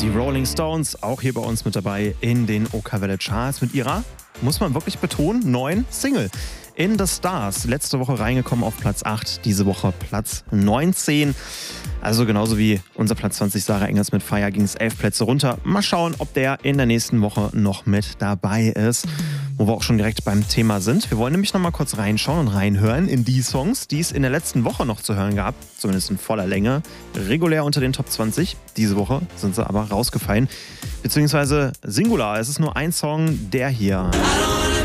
Die Rolling Stones, auch hier bei uns mit dabei in den OK-Welle Charts mit ihrer, muss man wirklich betonen, neuen Single. In the Stars, letzte Woche reingekommen auf Platz 8, diese Woche Platz 19. Also genauso wie unser Platz 20 Sarah Engels mit Fire ging es 11 Plätze runter. Mal schauen, ob der in der nächsten Woche noch mit dabei ist. Wo wir auch schon direkt beim Thema sind. Wir wollen nämlich noch mal kurz reinschauen und reinhören in die Songs, die es in der letzten Woche noch zu hören gab. Zumindest in voller Länge. Regulär unter den Top 20. Diese Woche sind sie aber rausgefallen. Beziehungsweise singular. Es ist nur ein Song, der hier.